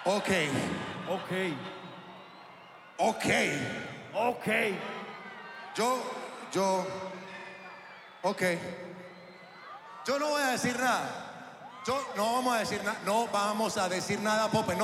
Ok. Ok. Ok. Ok. Ok. Yo no voy a decir nada. No vamos a decir nada. No vamos a decir nada, Pope. No.